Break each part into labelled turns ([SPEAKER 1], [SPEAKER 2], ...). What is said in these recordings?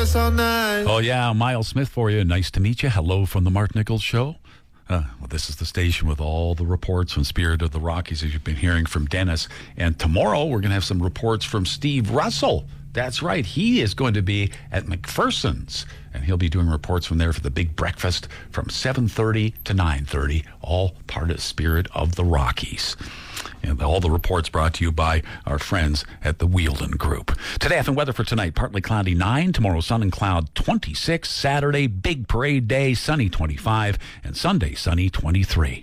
[SPEAKER 1] us all night.
[SPEAKER 2] Oh, yeah, Miles Smith for you. Nice to meet you. Hello from the Mark Nichols Show. Well, this is the station with all the reports from Spirit of the Rockies, as you've been hearing from Dennis. And tomorrow, we're going to have some reports from Steve Russell. That's right. He is going to be at McPherson's, and he'll be doing reports from there for the big breakfast from 7:30 to 9:30, all part of Spirit of the Rockies. And all the reports brought to you by our friends at the Wheeldon Group. Today, and weather for tonight, partly cloudy 9. Tomorrow, sun and cloud 26. Saturday, big parade day, sunny 25. And Sunday, sunny 23.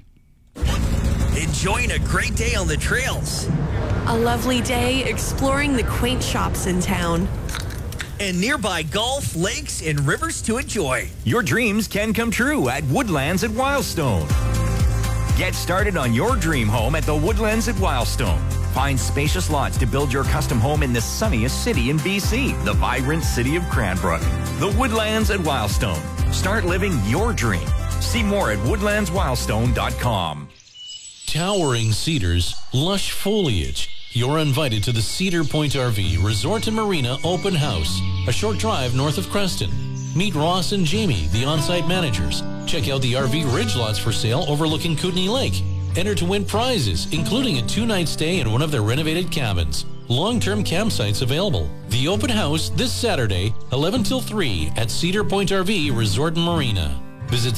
[SPEAKER 3] Enjoying a great day on the trails.
[SPEAKER 4] A lovely day exploring the quaint shops in town.
[SPEAKER 3] And nearby golf, lakes, and rivers to enjoy.
[SPEAKER 5] Your dreams can come true at Woodlands at Wildstone. Get started on your dream home at the Woodlands at Wildstone. Find spacious lots to build your custom home in the sunniest city in BC, the vibrant city of Cranbrook. The Woodlands at Wildstone. Start living your dream. See more at woodlandswildstone.com.
[SPEAKER 6] Towering cedars, lush foliage. You're invited to the Cedar Point RV Resort and Marina Open House, a short drive north of Creston. Meet Ross and Jamie, the on-site managers. Check out the RV ridge lots for sale overlooking Kootenay Lake. Enter to win prizes, including a 2-night stay in one of their renovated cabins. Long-term campsites available. The open house this Saturday, 11 till 3 at Cedar Point RV Resort and Marina. Visit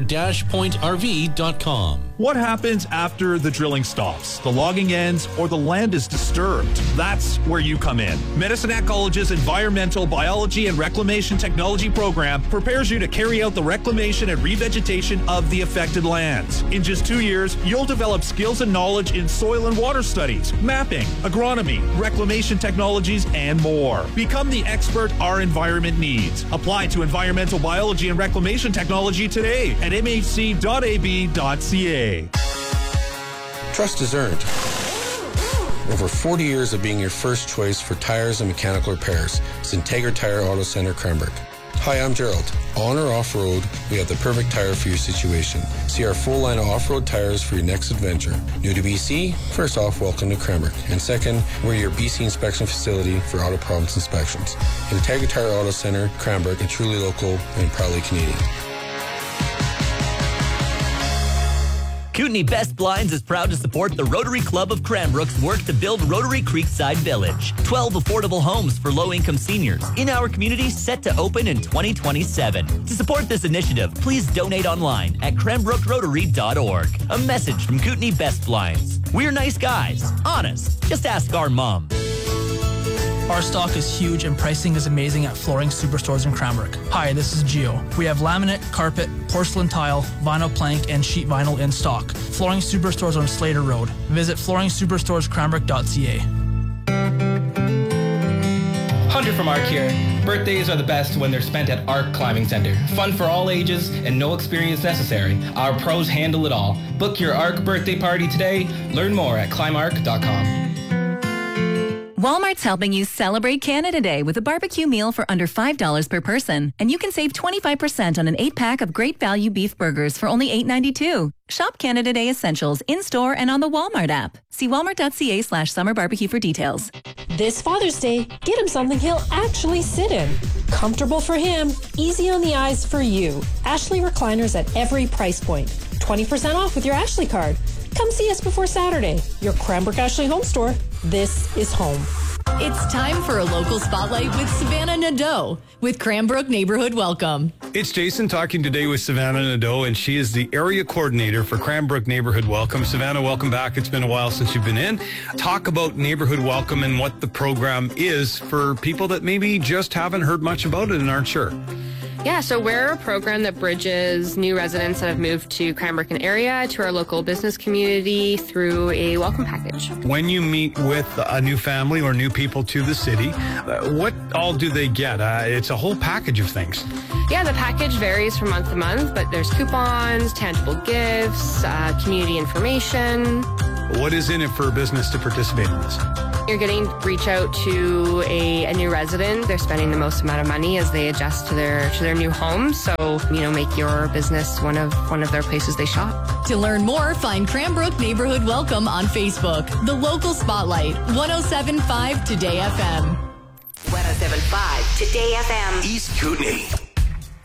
[SPEAKER 6] cedar-pointrv.com.
[SPEAKER 7] What happens after the drilling stops, the logging ends, or the land is disturbed? That's where you come in. Medicinac College's Environmental Biology and Reclamation Technology program prepares you to carry out the reclamation and revegetation of the affected lands. In just 2 years, you'll develop skills and knowledge in soil and water studies, mapping, agronomy, reclamation technologies, and more. Become the expert our environment needs. Apply to Environmental Biology and Reclamation Technology today at mhc.ab.ca.
[SPEAKER 8] Trust is earned. Over 40 years of being your first choice for tires and mechanical repairs is Integra Tire Auto Center Cranbrook. Hi, I'm Gerald. On or off-road, we have the perfect tire for your situation. See our full line of off-road tires for your next adventure. New to BC? First off, welcome to Cranbrook. And second, we're your BC inspection facility for auto province inspections. Integra Tire Auto Center Cranbrook, and truly local and proudly Canadian.
[SPEAKER 3] Kootenay Best Blinds is proud to support the Rotary Club of Cranbrook's work to build Rotary Creekside Village. 12 affordable homes for low-income seniors in our community set to open in 2027. To support this initiative, please donate online at cranbrookrotary.org. A message from Kootenay Best Blinds. We're nice guys. Honest. Just ask our mom.
[SPEAKER 9] Our stock is huge and pricing is amazing at Flooring Superstores in Cranbrook. Hi, this is Gio. We have laminate, carpet, porcelain tile, vinyl plank, and sheet vinyl in stock. Flooring Superstores on Slater Road. Visit flooringsuperstorescranbrook.ca.
[SPEAKER 10] Hunter from ARC here. Birthdays are the best when they're spent at ARC Climbing Center. Fun for all ages and no experience necessary. Our pros handle it all. Book your ARC birthday party today. Learn more at climarc.com.
[SPEAKER 11] Walmart's helping you celebrate Canada Day with a barbecue meal for under $5 per person. And you can save 25% on an 8-pack of great value beef burgers for only $8.92. Shop Canada Day Essentials in-store and on the Walmart app. See walmart.ca/summer barbecue for details.
[SPEAKER 12] This Father's Day, get him something he'll actually sit in. Comfortable for him, easy on the eyes for you. Ashley recliners at every price point. 20% off with your Ashley card. Come see us before Saturday. Your Cranbrook Ashley Home Store. This is home.
[SPEAKER 13] It's time for a local spotlight with Savannah Nadeau with Cranbrook Neighborhood Welcome.
[SPEAKER 14] It's Jason talking today with Savannah Nadeau, and she is the area coordinator for Cranbrook Neighborhood Welcome. Savannah, welcome back. It's been a while since you've been in. Talk about Neighborhood Welcome and what the program is for people that maybe just haven't heard much about it and aren't sure.
[SPEAKER 15] Yeah, so we're a program that bridges new residents that have moved to Cranbrook and area to our local business community through a welcome package.
[SPEAKER 14] When you meet with a new family or new people to the city, what all do they get? It's a whole package of things.
[SPEAKER 15] Yeah, the package varies from month to month, but there's coupons, tangible gifts, community information.
[SPEAKER 14] What is in it for a business to participate in this?
[SPEAKER 15] You're getting to reach out to a new resident. They're spending the most amount of money as they adjust to their new home. So, make your business one of their places they shop.
[SPEAKER 13] To learn more, find Cranbrook Neighborhood Welcome on Facebook. The Local Spotlight, 107.5 Today FM.
[SPEAKER 16] 107.5
[SPEAKER 1] Today FM.
[SPEAKER 16] East Kootenay.